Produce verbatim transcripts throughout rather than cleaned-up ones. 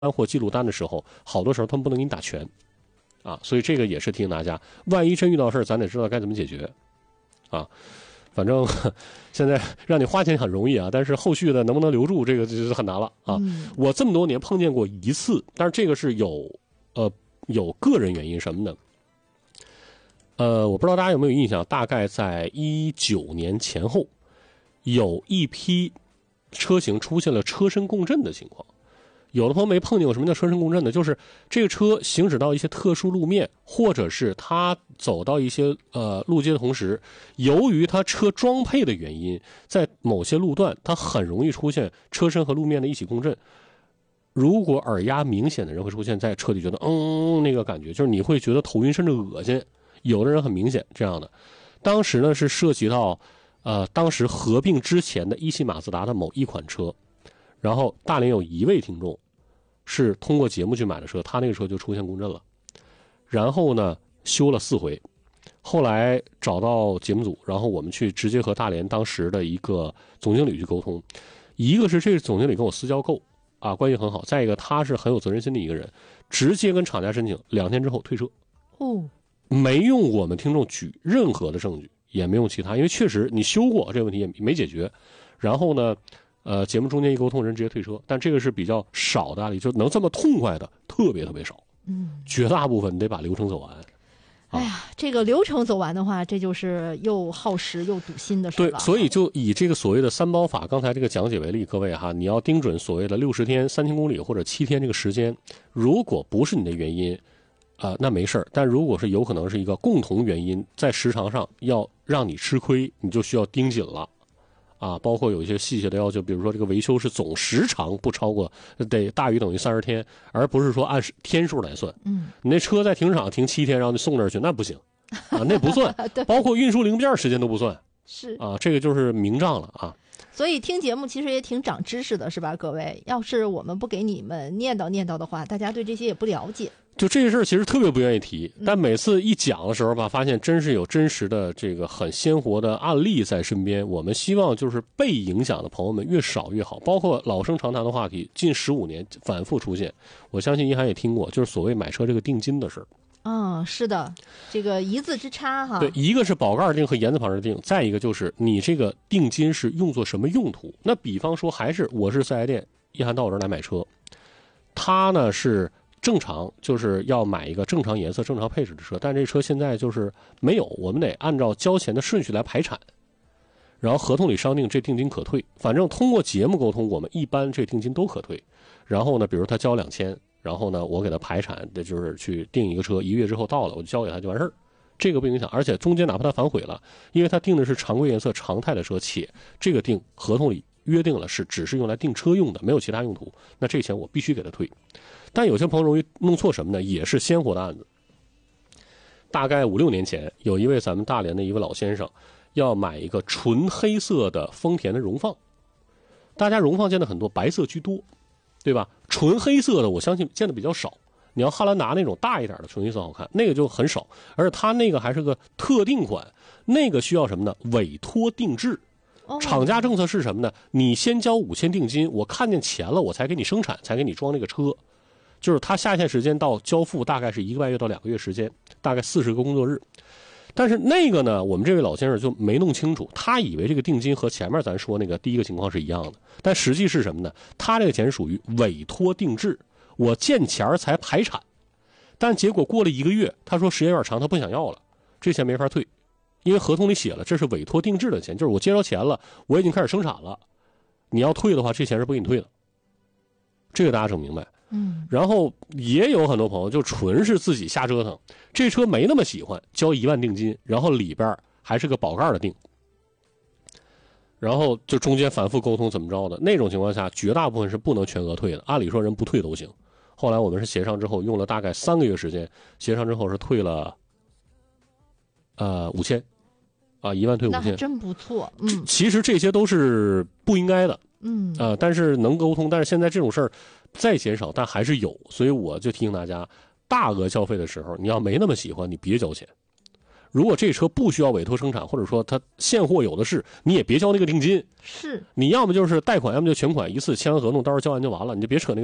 或记录单的时候，好多时候他们不能给你打全啊，所以这个也是提醒大家，万一真遇到事儿，咱得知道该怎么解决啊。反正现在让你花钱很容易啊，但是后续的能不能留住，这个就是很难了啊。 嗯、 我这么多年碰见过一次，但是这个是有呃有个人原因什么呢？呃，我不知道大家有没有印象，大概在一九年前后，有一批车型出现了车身共振的情况。有的朋友没碰见过什么叫车身共振呢？就是这个车行驶到一些特殊路面，或者是它走到一些呃路街的同时，由于它车装配的原因，在某些路段它很容易出现车身和路面的一起共振。如果耳压明显的人会出现在车里觉得嗯那个感觉，就是你会觉得头晕甚至恶心。有的人很明显这样的。当时呢是涉及到呃当时合并之前的一汽马自达的某一款车。然后大连有一位听众是通过节目去买的车，他那个车就出现共振了，然后呢修了四回，后来找到节目组，然后我们去直接和大连当时的一个总经理去沟通。一个是这个总经理跟我私交够啊，关系很好，再一个他是很有责任心的一个人，直接跟厂家申请两天之后退车。 哦， 没用我们听众举任何的证据，也没用其他，因为确实你修过这个问题也没解决。然后呢呃，节目中间一沟通，人直接退车，但这个是比较少的案例，就能这么痛快的，特别特别少。 嗯， 绝大部分你得把流程走完。啊、 哎呀，这个流程走完的话，这就是又耗时又堵心的事了。 对，所以就以这个所谓的三包法，刚才这个讲解为例，各位哈，你要盯准所谓的六十天、三千公里或者七天这个时间，如果不是你的原因，啊、呃，那没事儿。但如果是有可能是一个共同原因，在时长上要让你吃亏，你就需要盯紧了。啊，包括有一些细节的要求，比如说这个维修是总时长不超过得大于等于三十天，而不是说按天数来算。 嗯， 你那车在停车场停七天，然后你送这儿去，那不行啊，那不算。包括运输零件时间都不算。 是啊，这个就是明账了啊。 所以听节目其实也挺长知识的，是吧，各位？要是我们不给你们念叨念叨的话，大家对这些也不了解。 就这事儿其实特别不愿意提，但每次一讲的时候吧，发现真是有真实的这个很鲜活的案例在身边。我们希望就是被影响的朋友们越少越好，包括老生常谈的话题，近十五年反复出现。我相信一涵也听过，就是所谓买车这个定金的事儿。 嗯，是的，这个一字之差哈。 对，一个是宝盖定和言字旁的定，再一个就是你这个定金是用作什么用途。那比方说，还是我是四 S 店，一涵到我这儿来买车，他呢是正常就是要买一个正常颜色、正常配置的车，但这车现在就是没有，我们得按照交钱的顺序来排产，然后合同里商定这定金可退。反正通过节目沟通，我们一般这定金都可退。然后呢，比如他交两千。然后呢，我给他排产的就是去订一个车，一个月之后到了，我就交给他就完事儿，这个不影响。而且中间哪怕他反悔了，因为他订的是常规颜色、常态的车，且这个订合同里约定了是只是用来订车用的，没有其他用途，那这钱我必须给他退。但有些朋友容易弄错什么呢？也是鲜活的案子。大概五六年前，有一位咱们大连的一位老先生要买一个纯黑色的丰田的荣放，大家荣放见的很多，白色居多。对吧？纯黑色的我相信见的比较少，你要汉兰达那种大一点的纯黑色好看，那个就很少。而且它那个还是个特定款，那个需要什么呢？委托定制。厂家政策是什么呢？你先交五千定金，我看见钱了，我才给你生产，才给你装那个车。就是它下线时间到交付大概是一个半月到两个月时间，大概四十个工作日。但是那个呢，我们这位老先生就没弄清楚，他以为这个定金和前面咱说那个第一个情况是一样的，但实际是什么呢？他这个钱属于委托定制，我见钱才排产，但结果过了一个月，他说时间有点长，他不想要了，这钱没法退，因为合同里写了这是委托定制的钱，就是我接着钱了，我已经开始生产了，你要退的话，这钱是不给你退的，这个大家整明白。 嗯， 然后也有很多朋友就纯是自己瞎折腾，这车没那么喜欢，交一万定金，然后里边还是个宝盖的定，然后就中间反复沟通怎么着的，那种情况下绝大部分是不能全额退的，按理说人不退都行。后来我们是协商之后用了大概三个月时间，协商之后是退了呃五千啊，一万退五千， 那还真不错。嗯， 其实这些都是不应该的。 嗯啊、呃，但是能沟通，但是现在这种事儿再减少，但还是有，所以我就提醒大家，大额交费的时候，你要没那么喜欢，你别交钱。如果这车不需要委托生产，或者说它现货有的是，你也别交那个定金。 是， 你要么就是贷款，要么就全款一次签完合同，到时候交完就完了，你就别扯那个蛋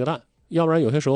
要不然有些时候